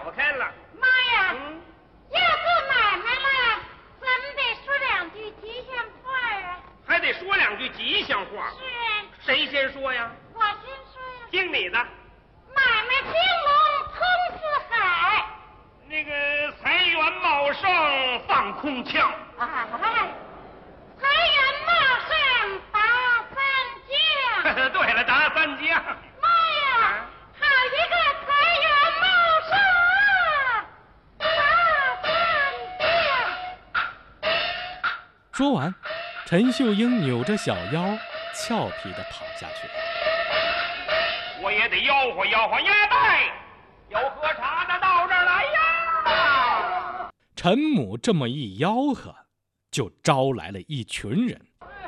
不开了。 妈呀！要做买卖了，咱们得说两句吉祥话啊。 还得说两句吉祥话。 是啊。 谁先说呀？ 我先说呀。 听你的。 买卖兴隆通四海。 那个财源茂盛放空腔。 财源茂盛达三江。 对了，达三江。 妈呀！好一个财源茂盛啊！达三江。 说完，陈秀英扭着小腰，俏皮地跑下去了。 我也得吆喝吆喝鸭蛋，有喝茶的到这儿来呀！ 陈母这么一吆喝，就招来了一群人。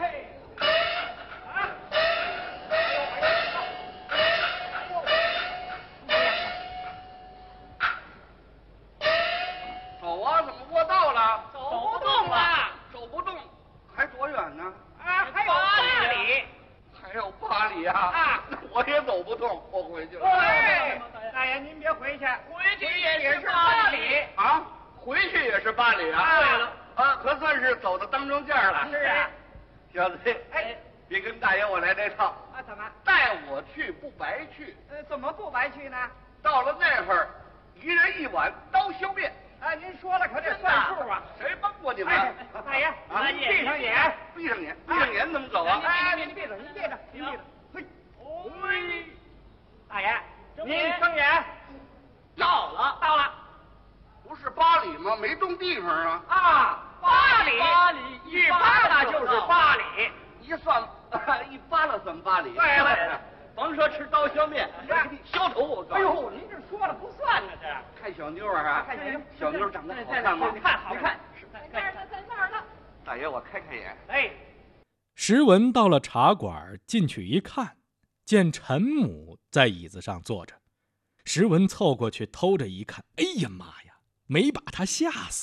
走啊，怎么过道了？ 走不动了， 走不动，还多远呢？ 还有8里。 还有8里啊！那我也走不动，我回去了。 大爷您别回去，回去也是8里啊！回去也是8里啊！ 对了， 可算是走到当中间了。 是啊， 小子，别跟大爷我来这套。 怎么？ 带我去不白去。 怎么不白去呢？ 到了那会儿，一人1碗刀削面。 您说了可得算数啊！ 谁帮过你们？ 大爷，您闭上眼， 闭上眼，闭上眼怎么走啊？ 您闭着，您闭着，您闭着。嘿，大爷，您睁眼。到了。 不是8里吗？没动地方啊。 8里，一扒拉就是8里， 一算一扒拉算8里。 对了， 甭说吃刀削面，我给你削头我告诉你。 哎呦，您这说了不算呢，这看小妞啊， 看小妞长得好看吗？ 好看。 在那儿呢。 大爷，我开眼。 石文到了茶馆，进去一看，见陈母在椅子上坐着。石文凑过去偷着一看，哎呀妈呀，没把他吓死。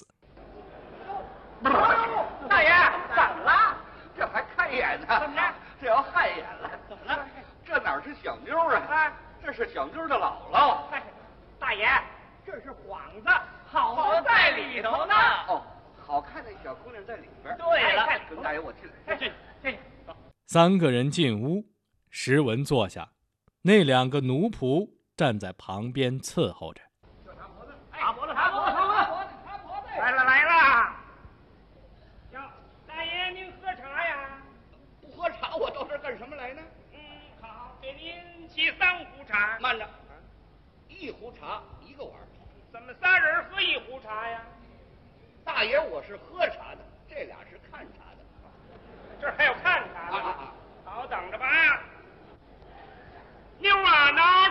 大爷，怎么了？ 这还看眼呢？ 怎么着？ 这要害眼了？ 怎么了？ 这哪是小妞啊？这是小妞的姥姥。 大爷，这是幌子，好在里头呢。 哦，好看的小姑娘在里边。 对了， 跟大爷我进来。 进。 3个人进屋，石文坐下，那2个奴仆站在旁边伺候着。 擦脖子。来了。大爷，您喝茶呀？ 不喝茶，我到这儿干什么来呢？ 好，给您沏3壶茶。 慢着，1壶茶1个碗。 怎么3人喝1壶茶呀？ 大爷，我是喝茶的，这俩是